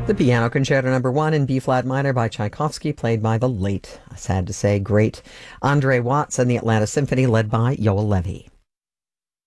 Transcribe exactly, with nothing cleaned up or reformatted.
The Piano Concerto Number One in B flat minor by Tchaikovsky, played by the late, sad to say, great Andre Watts, and the Atlanta Symphony, led by Yoel Levy.